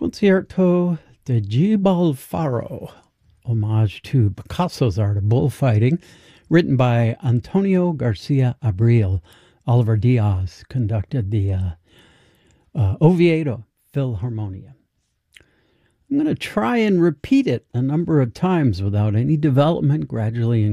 Concierto de Jibal Faro, homage to Picasso's art of bullfighting, written by Antonio Garcia Abril. Oliver Diaz conducted the Oviedo Philharmonia. I'm going to try and repeat it a number of times without any development, gradually